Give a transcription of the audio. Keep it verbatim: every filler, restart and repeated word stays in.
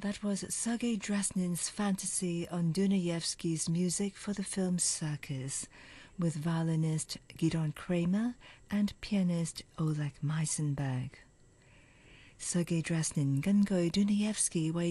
That was Sergei Dresnin's fantasy on Dunayevsky's music for the film Circus, with violinist Gidon Kramer and pianist Oleg Meisenberg. Sergei Dresnin 根據 Dunayevsky 為